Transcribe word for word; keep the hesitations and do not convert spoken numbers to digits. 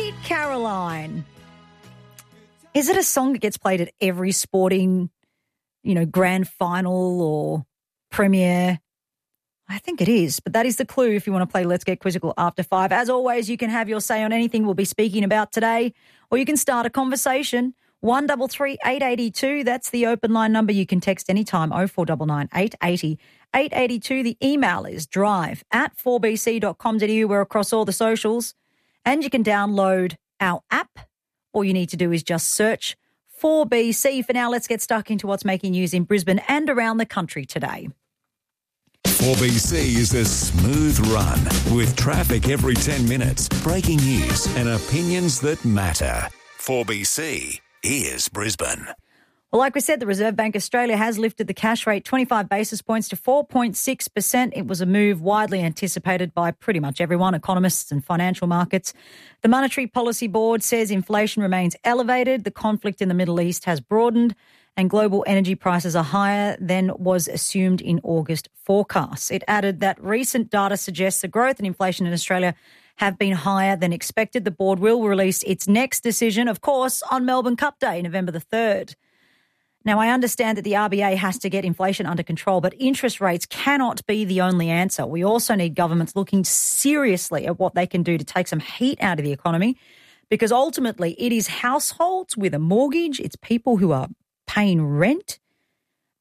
Sweet Caroline. Is it a song that gets played at every sporting, you know, grand final or premiere? I think it is, but that is the clue if you want to play Let's Get Quizzical after five. As always, you can have your say on anything we'll be speaking about today, or you can start a conversation. one double three eight eight two, that's the open line number. You can text anytime, oh four nine nine, eight eight oh, eight eight two. The email is drive at four b c dot com dot a u. We're across all the socials, and you can download our app. All you need to do is just search four B C. For now, let's get stuck into what's making news in Brisbane and around the country today. four B C is a smooth run with traffic every ten minutes, breaking news and opinions that matter. four B C is Brisbane. Well, like we said, the Reserve Bank Australia has lifted the cash rate twenty-five basis points to four point six percent. It was a move widely anticipated by pretty much everyone, economists and financial markets. The Monetary Policy Board says inflation remains elevated, the conflict in the Middle East has broadened, and global energy prices are higher than was assumed in August forecasts. It added that recent data suggests the growth and inflation in Australia have been higher than expected. The board will release its next decision, of course, on Melbourne Cup Day, November the third. Now, I understand that the R B A has to get inflation under control, but interest rates cannot be the only answer. We also need governments looking seriously at what they can do to take some heat out of the economy, because ultimately it is households with a mortgage, it's people who are paying rent,